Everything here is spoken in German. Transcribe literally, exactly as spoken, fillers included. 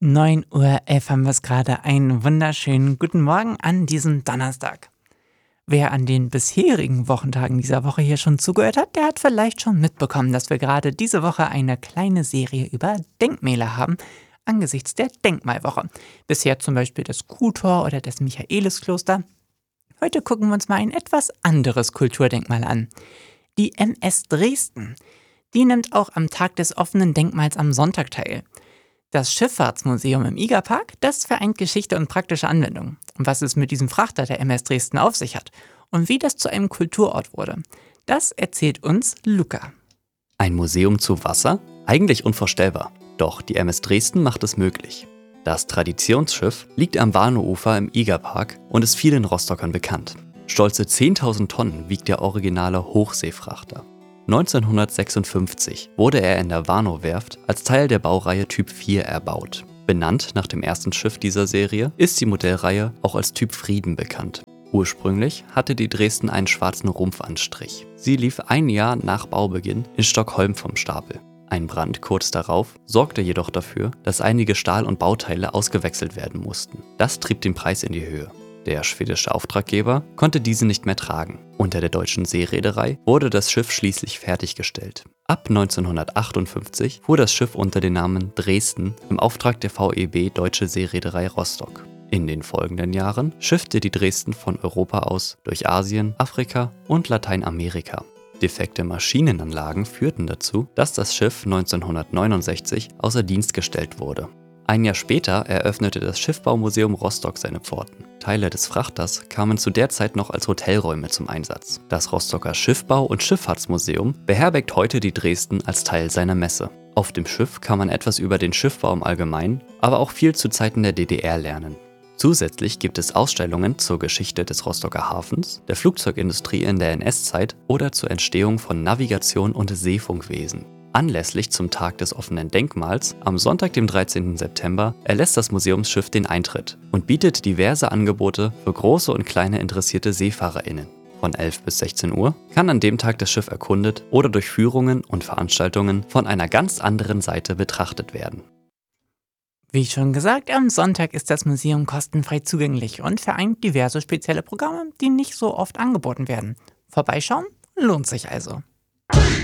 neun Uhr elf haben wir es gerade. Einen wunderschönen guten Morgen an diesem Donnerstag. Wer an den bisherigen Wochentagen dieser Woche hier schon zugehört hat, der hat vielleicht schon mitbekommen, dass wir gerade diese Woche eine kleine Serie über Denkmäler haben, angesichts der Denkmalwoche. Bisher zum Beispiel das Kuhtor oder das Michaeliskloster. Heute gucken wir uns mal ein etwas anderes Kulturdenkmal an. Die M S Dresden. Die nimmt auch am Tag des offenen Denkmals am Sonntag teil. Das Schifffahrtsmuseum im Igerpark, das vereint Geschichte und praktische Anwendung. Und was es mit diesem Frachter der M S Dresden auf sich hat und wie das zu einem Kulturort wurde, das erzählt uns Luca. Ein Museum zu Wasser? Eigentlich unvorstellbar. Doch die M S Dresden macht es möglich. Das Traditionsschiff liegt am Warnow-Ufer im Igerpark und ist vielen Rostockern bekannt. Stolze zehntausend Tonnen wiegt der originale Hochseefrachter. neunzehnhundertsechsundfünfzig wurde er in der Warnow-Werft als Teil der Baureihe Typ vier erbaut. Benannt nach dem ersten Schiff dieser Serie ist die Modellreihe auch als Typ Frieden bekannt. Ursprünglich hatte die Dresden einen schwarzen Rumpfanstrich. Sie lief ein Jahr nach Baubeginn in Stockholm vom Stapel. Ein Brand kurz darauf sorgte jedoch dafür, dass einige Stahl- und Bauteile ausgewechselt werden mussten. Das trieb den Preis in die Höhe. Der schwedische Auftraggeber konnte diese nicht mehr tragen. Unter der deutschen Seereederei wurde das Schiff schließlich fertiggestellt. Ab neunzehnhundertachtundfünfzig fuhr das Schiff unter dem Namen Dresden im Auftrag der V E B Deutsche Seereederei Rostock. In den folgenden Jahren schiffte die Dresden von Europa aus durch Asien, Afrika und Lateinamerika. Defekte Maschinenanlagen führten dazu, dass das Schiff neunzehnhundertneunundsechzig außer Dienst gestellt wurde. Ein Jahr später eröffnete das Schiffbaumuseum Rostock seine Pforten. Teile des Frachters kamen zu der Zeit noch als Hotelräume zum Einsatz. Das Rostocker Schiffbau- und Schifffahrtsmuseum beherbergt heute die Dresden als Teil seiner Messe. Auf dem Schiff kann man etwas über den Schiffbau im Allgemeinen, aber auch viel zu Zeiten der D D R lernen. Zusätzlich gibt es Ausstellungen zur Geschichte des Rostocker Hafens, der Flugzeugindustrie in der N S-Zeit oder zur Entstehung von Navigation und Seefunkwesen. Anlässlich zum Tag des offenen Denkmals am Sonntag, dem dreizehnten September, erlässt das Museumsschiff den Eintritt und bietet diverse Angebote für große und kleine interessierte SeefahrerInnen. Von elf bis sechzehn Uhr kann an dem Tag das Schiff erkundet oder durch Führungen und Veranstaltungen von einer ganz anderen Seite betrachtet werden. Wie schon gesagt, am Sonntag ist das Museum kostenfrei zugänglich und vereint diverse spezielle Programme, die nicht so oft angeboten werden. Vorbeischauen lohnt sich also.